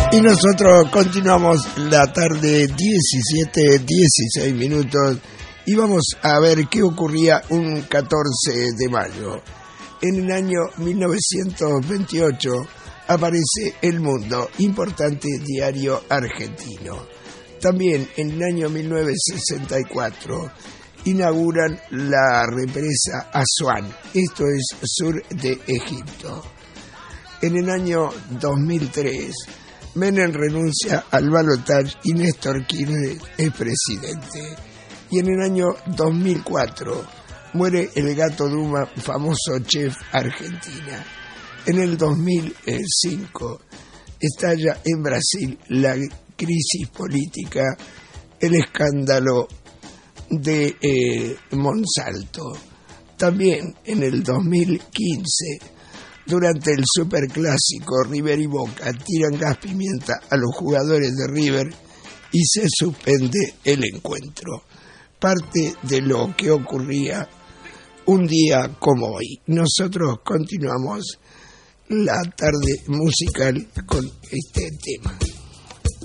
Y nosotros continuamos la tarde 17:16 y vamos a ver qué ocurría un 14 de mayo. En el año 1928 aparece El Mundo, importante diario argentino. También en el año 1964 inauguran la represa Asuán, esto es sur de Egipto. En el año 2003, Menem renuncia al balotaje y Néstor Kirchner es presidente. Y en el año 2004 muere el Gato Duma, famoso chef argentina. En el 2005 estalla en Brasil la crisis política, el escándalo de Monsanto. También en el 2015, durante el superclásico River y Boca, tiran gas pimienta a los jugadores de River y se suspende el encuentro. Parte de lo que ocurría un día como hoy. Nosotros continuamos la tarde musical con este tema.